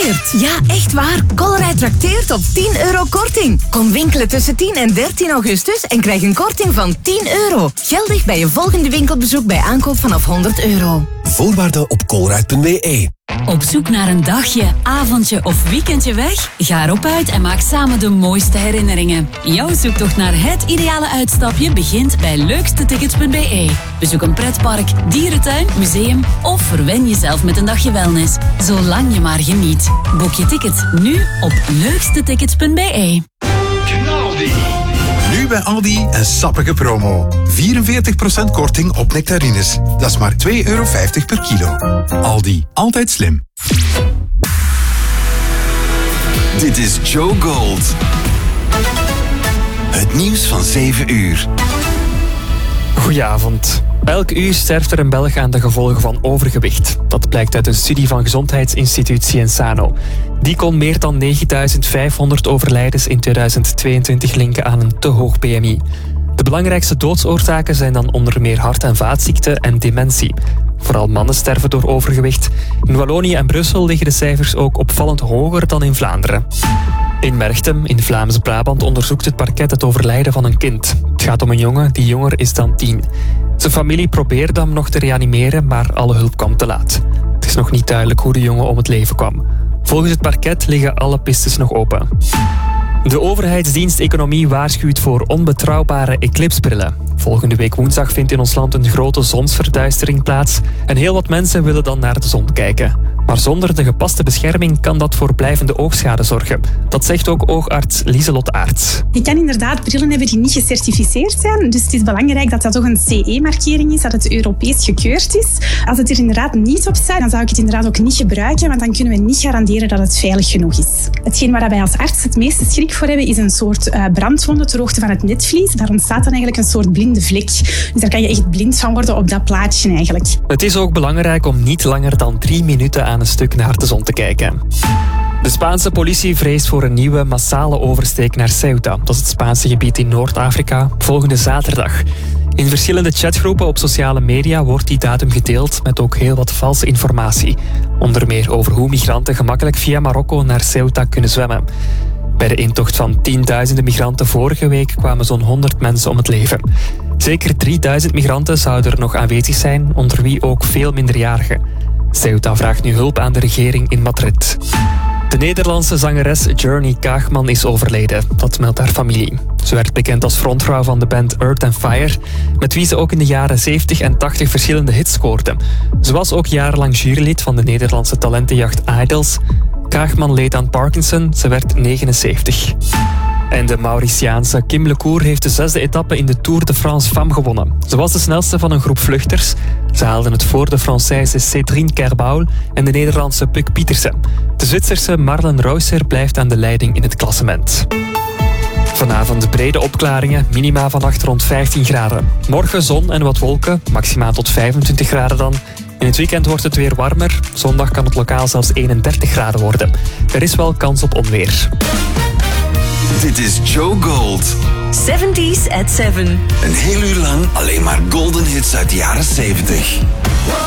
trakteert. Ja, echt waar. Colruyt trakteert op €10 korting. Kom winkelen tussen 10 en 13 augustus en krijg een korting van €10. Geldig bij je volgende winkelbezoek bij aankoop vanaf €100. Voorwaarden op colruyt.be. Op zoek naar een dagje, avondje of weekendje weg? Ga erop uit en maak samen de mooiste herinneringen. Jouw zoektocht naar het ideale uitstapje begint bij leukstetickets.be. Bezoek een pretpark, dierentuin, museum of verwen jezelf met een dagje wellness. Zolang je maar geniet. Boek je ticket nu op leukstetickets.be. Knaldi. Nu bij Aldi een sappige promo. 44% korting op nectarines. Dat is maar €2,50 per kilo. Aldi, altijd slim. Dit is Joe Gold. Het nieuws van 7 uur. Goedenavond. Elk uur sterft er een Belg aan de gevolgen van overgewicht. Dat blijkt uit een studie van Gezondheidsinstituut Cienzano. Die kon meer dan 9.500 overlijdens in 2022 linken aan een te hoog BMI. De belangrijkste doodsoorzaken zijn dan onder meer hart- en vaatziekten en dementie. Vooral mannen sterven door overgewicht. In Wallonië en Brussel liggen de cijfers ook opvallend hoger dan in Vlaanderen. In Merchtem, in Vlaams-Brabant, onderzoekt het parket het overlijden van een kind. Het gaat om een jongen die jonger is dan 10. Zijn familie probeerde hem nog te reanimeren, maar alle hulp kwam te laat. Het is nog niet duidelijk hoe de jongen om het leven kwam. Volgens het parket liggen alle pistes nog open. De overheidsdienst Economie waarschuwt voor onbetrouwbare eclipsbrillen. Volgende week woensdag vindt in ons land een grote zonsverduistering plaats en heel wat mensen willen dan naar de zon kijken. Maar zonder de gepaste bescherming kan dat voor blijvende oogschade zorgen. Dat zegt ook oogarts Lieselot Aerts. Je kan inderdaad brillen hebben die niet gecertificeerd zijn. Dus het is belangrijk dat dat toch een CE-markering is, dat het Europees gekeurd is. Als het er inderdaad niet op staat, dan zou ik het inderdaad ook niet gebruiken, want dan kunnen we niet garanderen dat het veilig genoeg is. Hetgeen waar wij als arts het meeste schrik voor hebben, is een soort brandwonde ter hoogte van het netvlies. Daar ontstaat dan eigenlijk een soort blinde vlek. Dus daar kan je echt blind van worden op dat plaatje eigenlijk. Het is ook belangrijk om niet langer dan 3 minuten aan een stuk naar de zon te kijken. De Spaanse politie vreest voor een nieuwe massale oversteek naar Ceuta. Dat is het Spaanse gebied in Noord-Afrika, volgende zaterdag. In verschillende chatgroepen op sociale media wordt die datum gedeeld met ook heel wat valse informatie. Onder meer over hoe migranten gemakkelijk via Marokko naar Ceuta kunnen zwemmen. Bij de intocht van tienduizenden migranten vorige week kwamen zo'n 100 mensen om het leven. Zeker 3000 migranten zouden er nog aanwezig zijn, onder wie ook veel minderjarigen. Ceuta vraagt nu hulp aan de regering in Madrid. De Nederlandse zangeres Journey Kaagman is overleden. Dat meldt haar familie. Ze werd bekend als frontvrouw van de band Earth and Fire, met wie ze ook in de jaren 70 en 80 verschillende hits scoorde. Ze was ook jarenlang jurylid van de Nederlandse talentenjacht Idols. Kaagman leed aan Parkinson, ze werd 79. En de Mauritiaanse Kim Lecour heeft de 6e etappe in de Tour de France Femmes gewonnen. Ze was de snelste van een groep vluchters. Ze haalden het voor de Française Cédrine Kerbaul en de Nederlandse Puk Pietersen. De Zwitserse Marlen Reusser blijft aan de leiding in het klassement. Vanavond brede opklaringen, minima vannacht rond 15 graden. Morgen zon en wat wolken, maximaal tot 25 graden dan. In het weekend wordt het weer warmer. Zondag kan het lokaal zelfs 31 graden worden. Er is wel kans op onweer. Dit is Joe Gold. 70s at 7. Een heel uur lang alleen maar golden hits uit de jaren 70.